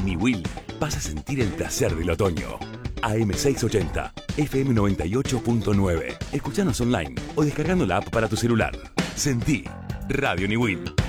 Niwil vas a sentir el placer del otoño. AM680, FM 98.9. Escuchanos online o descargando la app para tu celular. Sentí Radio Niwil.